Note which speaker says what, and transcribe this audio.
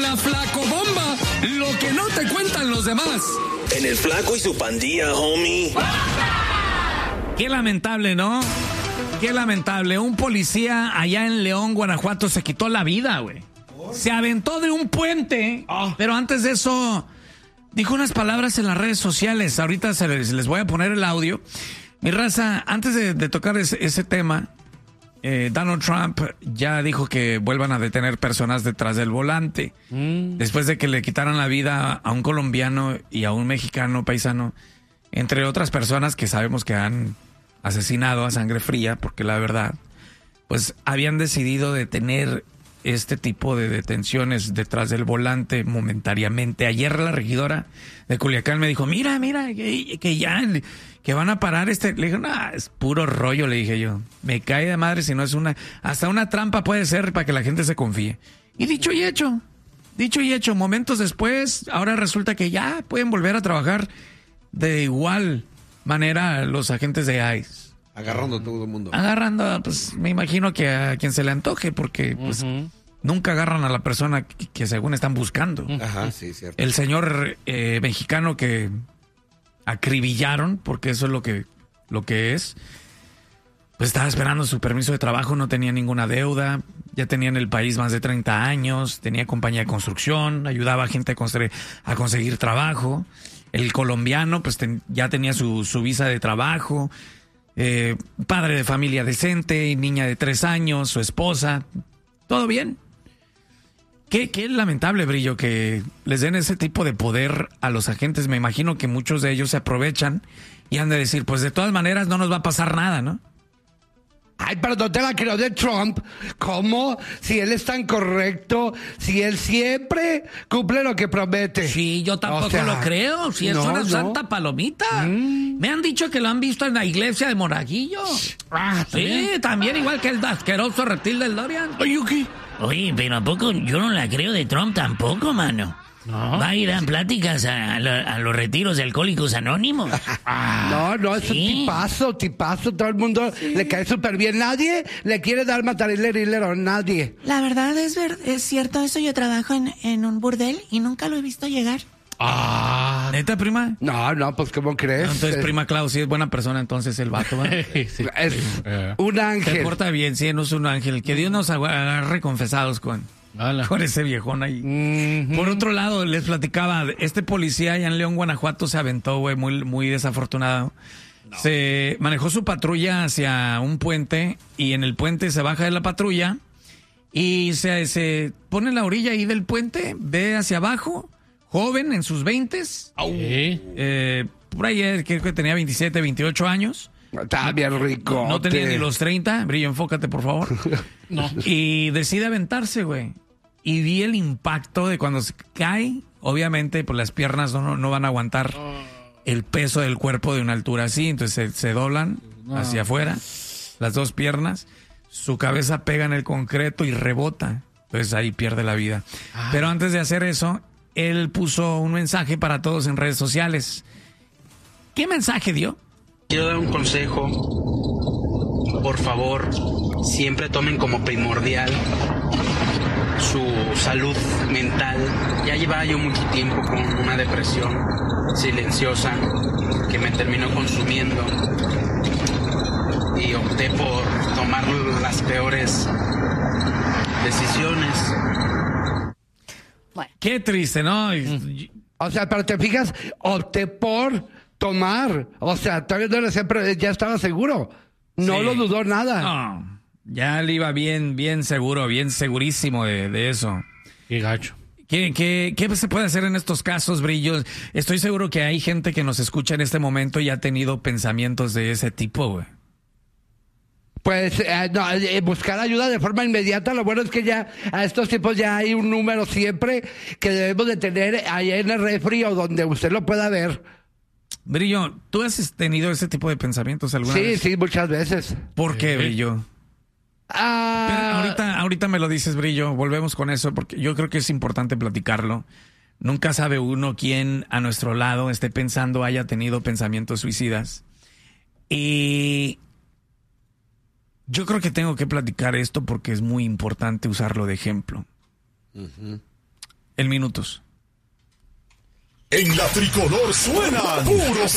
Speaker 1: La Flacobomba, lo que no te cuentan los demás.
Speaker 2: En el Flaco y su pandilla, homie.
Speaker 3: Qué lamentable, ¿no? Qué lamentable. Un policía allá en León, Guanajuato, se quitó la vida, güey. Se aventó de un puente, pero antes de eso dijo unas palabras en las redes sociales. Ahorita les voy a poner el audio. Mi raza, antes de tocar ese tema, Donald Trump ya dijo que vuelvan a detener personas detrás del volante. Después de que le quitaran la vida a un colombiano y a un mexicano paisano, entre otras personas que sabemos que han asesinado a sangre fría, porque la verdad, pues habían decidido detener este tipo de detenciones detrás del volante momentáneamente. Ayer la regidora de Culiacán me dijo, mira, que ya, que van a parar Le dije, no, es puro rollo, le dije yo. Me cae de madre si no es hasta una trampa puede ser para que la gente se confíe. Y dicho y hecho, momentos después, ahora resulta que ya pueden volver a trabajar de igual manera los agentes de ICE.
Speaker 4: Agarrando a todo el mundo.
Speaker 3: Agarrando, pues me imagino que a quien se le antoje, porque pues nunca agarran a la persona que según están buscando.
Speaker 4: Ajá, sí, cierto.
Speaker 3: El señor mexicano que acribillaron, porque eso es lo que es, pues estaba esperando su permiso de trabajo, no tenía ninguna deuda, ya tenía en el país más de 30 años, tenía compañía de construcción, ayudaba a gente a conseguir trabajo. El colombiano pues ya tenía su visa de trabajo, padre de familia decente, niña de 3 años, su esposa, todo bien. Qué lamentable, Brillo, que les den ese tipo de poder a los agentes. Me imagino que muchos de ellos se aprovechan y han de decir, pues de todas maneras no nos va a pasar nada, ¿no?
Speaker 5: Ay, pero no te la creo de Trump. ¿Cómo? Si él es tan correcto, si él siempre cumple lo que promete.
Speaker 3: Sí, yo tampoco lo creo. Si es una santa palomita. Me han dicho que lo han visto en la iglesia de Monaguillo. Sí, también igual que el asqueroso reptil del Dorian.
Speaker 6: Oye, pero ¿a poco yo no la creo de Trump tampoco, mano? No. Va a ir a pláticas a los retiros de Alcohólicos Anónimos.
Speaker 5: No, es un tipazo. Todo el mundo le cae súper bien. Nadie le quiere dar matarilero, nadie.
Speaker 7: La verdad es cierto eso. Yo trabajo en un burdel y nunca lo he visto llegar.
Speaker 3: ¿Neta, prima?
Speaker 5: No, pues ¿cómo crees?
Speaker 3: Entonces, prima Clau, sí es buena persona, entonces el vato, ¿verdad?
Speaker 5: Sí. Es un ángel.
Speaker 3: Se porta bien, sí, no es un ángel. Que Dios nos agarre confesados con ese viejón ahí. Por otro lado, les platicaba, este policía allá en León, Guanajuato, se aventó, güey, muy, muy desafortunado. Se manejó su patrulla hacia un puente y en el puente se baja de la patrulla y se pone en la orilla ahí del puente, ve hacia abajo, joven, en sus 20s. Por ahí creo que tenía 27, 28 años.
Speaker 5: Está bien rico.
Speaker 3: No tenía ni los 30. Brillo, enfócate, por favor. No. Y decide aventarse, güey. Y vi el impacto de cuando se cae. Obviamente, pues las piernas no van a aguantar el peso del cuerpo de una altura así. Entonces se doblan hacia afuera, las dos piernas. Su cabeza pega en el concreto y rebota. Entonces ahí pierde la vida. Pero antes de hacer eso, él puso un mensaje para todos en redes sociales. ¿Qué mensaje dio?
Speaker 8: Quiero dar un consejo. Por favor, siempre tomen como primordial su salud mental. Ya llevaba yo mucho tiempo con una depresión silenciosa que me terminó consumiendo y opté por tomar las peores decisiones.
Speaker 3: Bueno. Qué triste, ¿no?
Speaker 5: O sea, pero te fijas, opté por tomar. O sea, todavía no lo sé, pero ya estaba seguro. No lo dudó nada.
Speaker 3: No, ya le iba bien seguro, bien segurísimo de eso.
Speaker 9: Qué gacho.
Speaker 3: ¿Qué se puede hacer en estos casos, Brillos? Estoy seguro que hay gente que nos escucha en este momento y ha tenido pensamientos de ese tipo, güey.
Speaker 5: Pues buscar ayuda de forma inmediata. Lo bueno es que ya a estos tiempos ya hay un número siempre que debemos de tener ahí en el refri o donde usted lo pueda ver.
Speaker 3: Brillo, ¿tú has tenido ese tipo de pensamientos alguna vez?
Speaker 5: Sí, muchas veces.
Speaker 3: ¿Por qué, Brillo? Pero ahorita me lo dices, Brillo. Volvemos con eso porque yo creo que es importante platicarlo. Nunca sabe uno quién a nuestro lado esté pensando, haya tenido pensamientos suicidas. Y yo creo que tengo que platicar esto porque es muy importante usarlo de ejemplo. en minutos.
Speaker 9: En la tricolor suenan puros